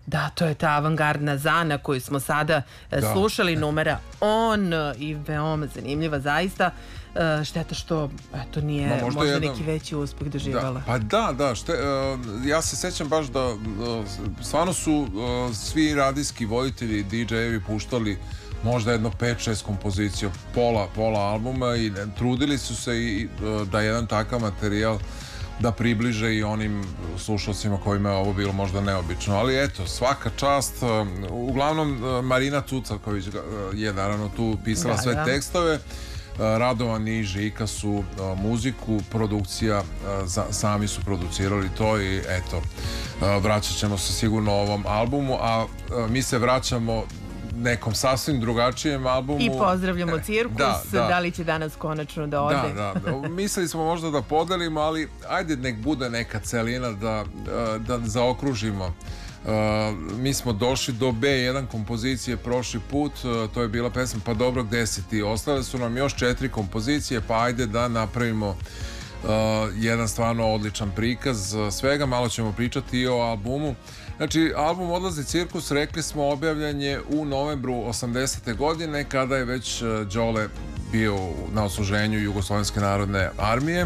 Da, to je ta avangardna Zana koju smo sada slušali, numera On, i veoma zanimljiva zaista. Šteta što to nije možda neki veći uspeh doživjela. Pa da, ja se sećam baš da stvarno su svi radijski voditelji, DJ-evi puštali možda jedno 5-6 kompozicija, pola albuma, i trudili su se i da jedan takav materijal da približe i onim slušalcima kojima je ovo bilo možda neobično, ali eto, svaka čast. Uglavnom Marina Tucaković je naravno tu pisala sve tekstove, Radovan i Žika su muziku, produkcija, sami su producirali to, i eto, vraćat ćemo se sigurno ovom albumu, a mi se vraćamo nekom sasvim drugačijem albumu. I pozdravljamo Cirkus, da li će danas konačno da ode? Da. Mislili smo možda da podelimo, ali ajde nek bude neka celina da zaokružimo. Mi smo došli do B1 kompozicije prošli put, to je bila pesma Pa dobro gde si ti. Ostale su nam još 4 kompozicije, pa ajde da napravimo jedan stvarno odličan prikaz svega. Malo ćemo pričati i o albumu. Znači, album Odlazi cirkus, rekli smo, objavljen je u novembru 80. godine, kada je već Đole bio na odsluženju Jugoslovenske narodne armije.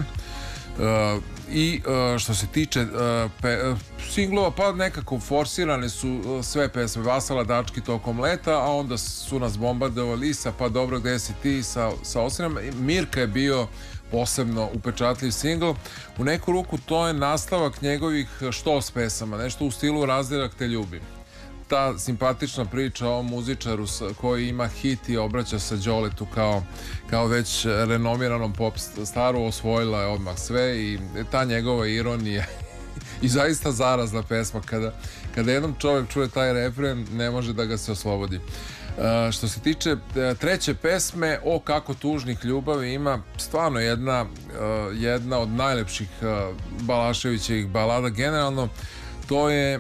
I što se tiče singlova, pa nekako forsirane su sve pesme. Vasala dački tokom leta, a onda su nas bombardovali sa Pa dobro gde si ti, sa Osinama. Mirka je bio posebno upečatljiv singl. U neku ruku to je nastavak njegovih štos pesama, nešto u stilu Razdirak te ljubim. Ta simpatična priča o muzičaru koji ima hit i obraća se Đoletu kao već renomiranom pop staru, osvojila je odmah sve, i ta njegova ironija i zaista zarazna pesma. Kada jedan čovjek čuje taj refren, ne može da ga se oslobodi. Što se tiče treće pesme, O kako tužnih ljubavi, ima stvarno jedna od najlepših Balaševićevih balada generalno. To je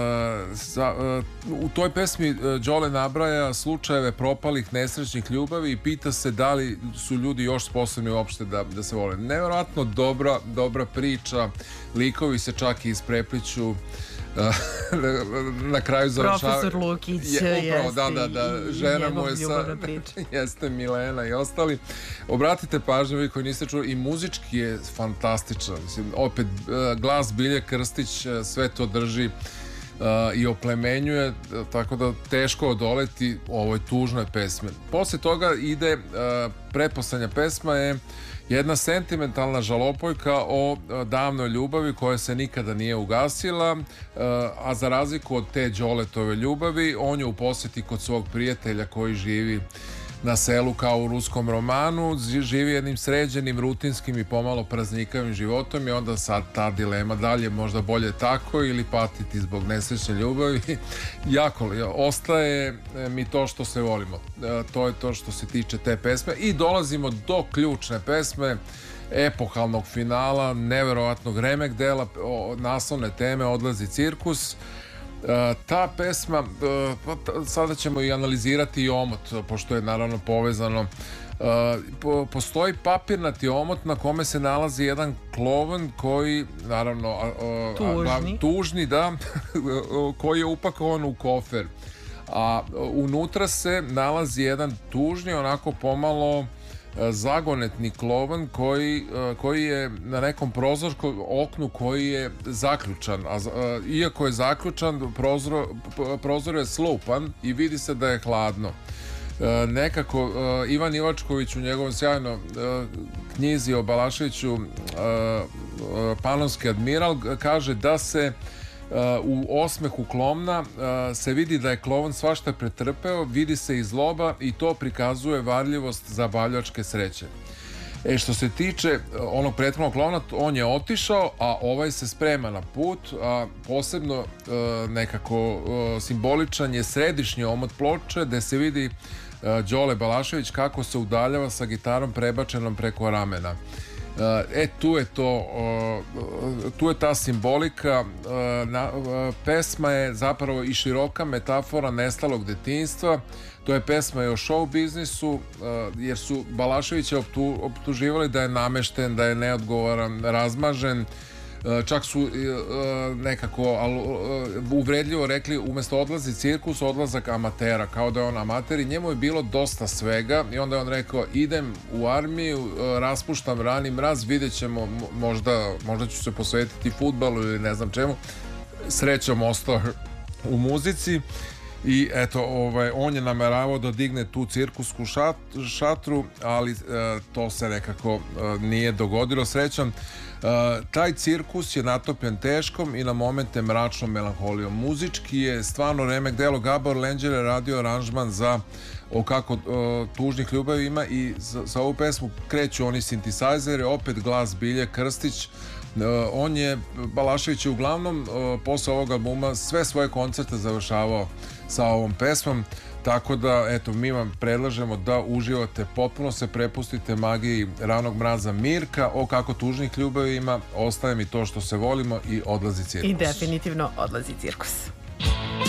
u toj pesmi Đole nabraja slučajeve propalih nesrećnih ljubavi i pita se da li su ljudi još sposobni uopšte da se vole. Nevjerojatno dobra priča, likovi se čak i isprepliću. Na kraju završava Profesor Lukić upravo, da, žena mu je jeste Milena i ostali. Obratite pažnju, vi koji niste čuli, i muzički je fantastičan. Mislim, opet glas Bilje Krstić sve to drži i oplemenjuje, tako da teško odoleti ovoj tužnoj pesmi. Posle toga ide pretposlednja pesma, je jedna sentimentalna žalopojka o davnoj ljubavi koja se nikada nije ugasila, a za razliku od te Đoletove ljubavi, on je u posjeti kod svog prijatelja koji živi na selu kao u ruskom romanu, živi jednim sređenim, rutinskim i pomalo praznikavim životom, i onda sad ta dilema, da li je možda bolje tako ili patiti zbog nesrećne ljubavi. Jako ostaje mi to što se volimo. To je to što se tiče te pesme, i dolazimo do ključne pesme, epohalnog finala, neverovatnog remek dela, naslovne teme Odlazi cirkus. Ta pesma, sada ćemo i analizirati i omot, pošto je naravno povezano. Postoji papirnati omot na kome se nalazi jedan klovan koji, naravno, tužni, da, koji je upakovan u kofer, a unutra se nalazi jedan tužni, onako pomalo zagonetni klovan koji je na nekom prozorskom oknu koji je zaključan, iako je zaključan, prozor je slupan i vidi se da je hladno. Nekako Ivan Ivačković u njegovom sjajnoj knjizi o Balaševiću Panonski admiral kaže da se u osmehu klovna se vidi da je klovan svašta pretrpeo, vidi se i zloba, i to prikazuje varljivost zabavljačke sreće. Što se tiče onog prethodnog klovna, on je otišao, a ovaj se sprema na put, a posebno nekako simboličan je središnji omot ploče, gde se vidi Đole Balašević kako se udaljava sa gitarom prebačenom preko ramena. Tu je ta simbolika. Pesma je zapravo i široka metafora nestalog detinjstva. To je pesma i o show biznisu, jer su Balaševića optuživali da je namešten, da je neodgovoran, razmažen. čak su nekako uvredljivo rekli umjesto odlazi cirkus, odlazak amatera, kao da je on amater i njemu je bilo dosta svega i onda je on rekao idem u armiju, raspuštam rani mraz, vidjet ćemo, možda ću se posvetiti fudbalu ili ne znam čemu. Srećom ostao u muzici i eto, on je nameravao da digne tu cirkusku šatru, ali to se nekako nije dogodilo. Srećom, taj cirkus je natopljen teškom i na momente mračnom melanholijom. Muzički je stvarno remek delo. Gabor Lenđer je radio aranžman za O kako tužnih ljubavi ima i za ovu pesmu kreću oni sintisajzeri, opet glas Bilje Krstić. On je, Balašević je uglavnom posle ovog albuma sve svoje koncerte završavao sa ovom pesmom, tako da eto, mi vam predlažemo da uživate, potpuno se prepustite magiji Ranog mraza Mirka, O kako tužnih ljubavi ima, Ostaje mi to što se volimo i Odlazi cirkus. I definitivno Odlazi cirkus.